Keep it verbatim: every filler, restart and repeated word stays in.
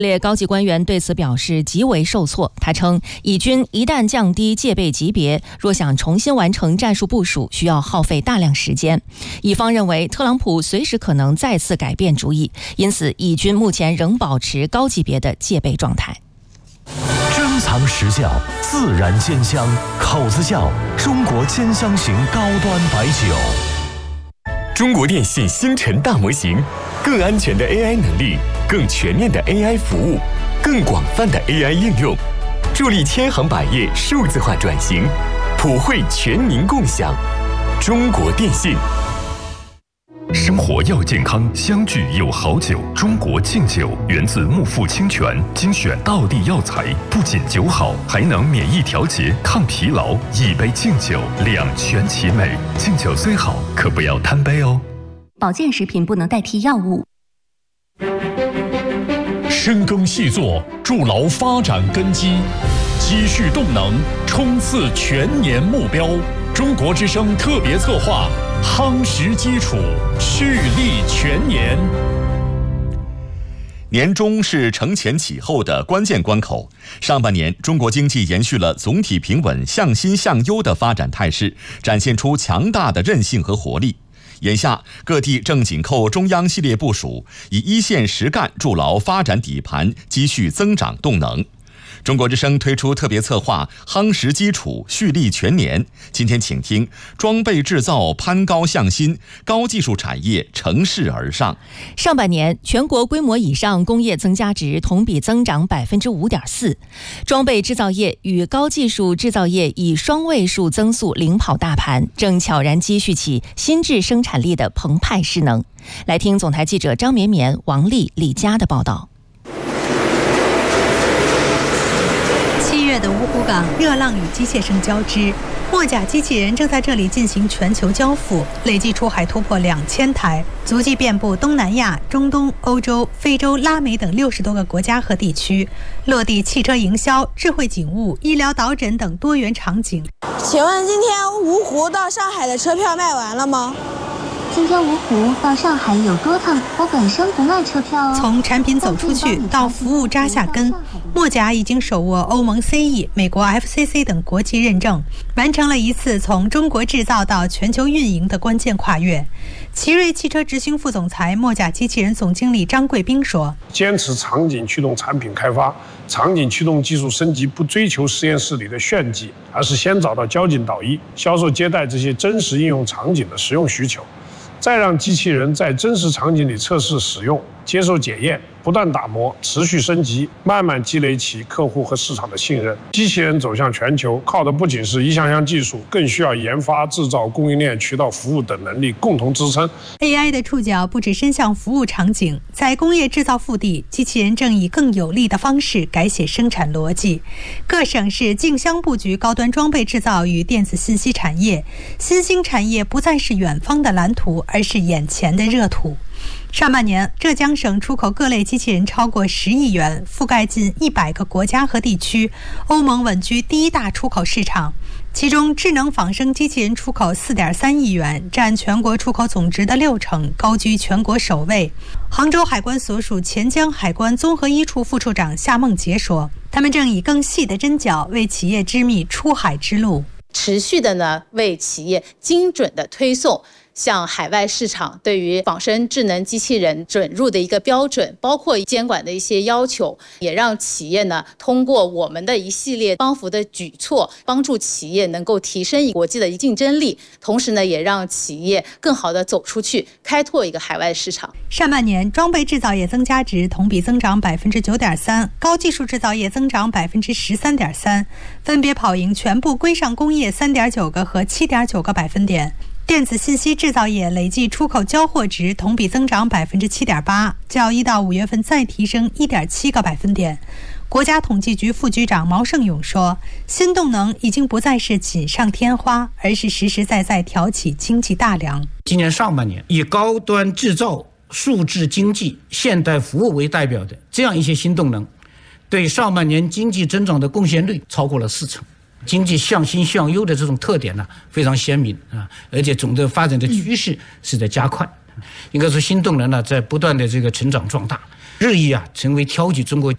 列高级官员对此表示极为受挫。他称，以军一旦降低戒备级别，若想重新完成战术部署，需要耗费大量时间。以方认为，特朗普随时可能再次改变主意，因此以军目前仍保持高级别的戒备状态。 珍藏实效，自然鲜香，口子窖中国兼香型高端白酒。 中国电信星辰大模型，更安全的 A I 能力，更全面的 A I 服务，更广泛的 A I 应用，助力千行百业数字化转型，普惠全民共享。中国电信。 生活要健康，相聚有好酒。中国敬酒源自木富清泉，精选道地药材，不仅酒好，还能免疫调节、抗疲劳。一杯敬酒，两全其美。敬酒虽好，可不要贪杯哦。 保健食品不能代替药物。 深耕细作，筑牢发展根基，积蓄动能，冲刺全年目标。中国之声特别策划，夯实基础，蓄力全年。 年中是承前启后的关键关口。上半年，中国经济延续了总体平稳、向新向优的发展态势，展现出强大的韧性和活力。眼下，各地正紧扣中央系列部署，以一线实干筑牢发展底盘，积蓄增长动能。中国之声推出特别策划，夯实基础，蓄力全年。今天请听：装备制造攀高向新，高技术产业乘势而上。 上半年，全国规模以上工业增加值同比增长百分之五点四，装备制造业与高技术制造业以双位数增速领跑大盘，正悄然积蓄起新质生产力的澎湃势能。来听总台记者张绵绵、王丽、李佳的报道。 七月的芜湖港，热浪与机械声交织，墨甲机器人正在这里进行全球交付，累计出海突破两千台，足迹遍布东南亚、中东、欧洲、非洲、拉美等六十多个国家和地区，落地汽车营销、智慧警务、医疗导诊等多元场景。 请问今天芜湖到上海的车票卖完了吗？ 今天芜湖到上海有多趟，我本身不卖车票哦。 从产品走出去到服务扎下根，墨甲已经手握欧盟 C E、美国 F C C 等国际认证，完成了一次从中国制造到全球运营的关键跨越。奇瑞汽车执行副总裁、墨甲机器人总经理张贵斌说：“ 坚持场景驱动产品开发，场景驱动技术升级，不追求实验室里的炫技，而是先找到交警导医、销售接待这些真实应用场景的实用需求。”再让机器人在真实场景里测试使用，接受检验，不断打磨，持续升级，慢慢积累起客户和市场的信任。机器人走向全球，靠的不仅是一项项技术，更需要研发、制造、供应链、渠道服务等能力共同支撑。 A I 的触角不只伸向服务场景，在工业制造腹地，机器人正以更有力的方式改写生产逻辑。各省市竞相布局高端装备制造与电子信息产业，新兴产业不再是远方的蓝图，而是眼前的热土。上半年，浙江省出口各类机器人超过十亿元，覆盖近一百个国家和地区，欧盟稳居第一大出口市场。其中，智能仿生机器人出口 四点三亿元，占全国出口总值的六成，高居全国首位。杭州海关所属钱江海关综合一处副处长夏梦杰说：“他们正以更细的针脚为企业织密出海之路， 持续的呢为企业精准的推送。”向海外市场对于仿生智能机器人准入的一个标准，包括监管的一些要求，也让企业呢通过我们的一系列帮扶的举措，帮助企业能够提升国际的竞争力，同时呢也让企业更好的走出去，开拓一个海外市场。 上半年，装备制造业增加值同比增长百分之九点三，高技术制造业增长百分之十三点三，分别跑赢全部规上工业三点九个和七点九个百分点。电子信息制造业累计出口交货值同比增长百分之七点八，较一到五月份再提升一点七个百分点。国家统计局副局长毛胜勇说：“新动能已经不再是锦上添花，而是实实在在挑起经济大梁。” 今年上半年，以高端制造、数字经济、现代服务为代表的这样一些新动能，对上半年经济增长的贡献率超过了四成。经济向新向优的这种特点呢，非常鲜明啊，而且总的发展的趋势是在加快。应该说，新动能呢在不断的这个成长壮大，日益啊成为挑起中国